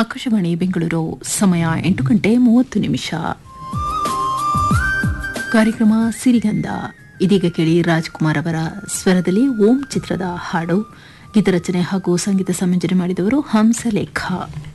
ಆಕಾಶವಾಣಿ ಬೆಂಗಳೂರು. ಸಮಯ 8:30 ಕಾರ್ಯಕ್ರಮ ಸಿರಿಗಂಧ. ಇದೀಗ ಕೇಳಿ ರಾಜ್ಕುಮಾರ್ ಅವರ ಸ್ವರದಲ್ಲಿ ಓಂ ಚಿತ್ರದ ಹಾಡು. ಗೀತರಚನೆ ಹಾಗೂ ಸಂಗೀತ ಸಂಯೋಜನೆ ಮಾಡಿದವರು ಹಂಸಲೇಖ.